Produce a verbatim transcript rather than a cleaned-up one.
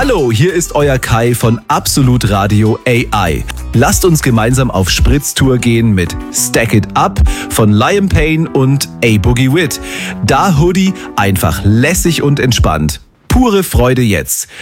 Hallo, hier ist euer Kai von Absolut Radio A I. Lasst uns gemeinsam auf Spritztour gehen mit Stack It Up von Liam Payne und A-Boogie Wit. Da Hoodie einfach lässig und entspannt. Pure Freude jetzt.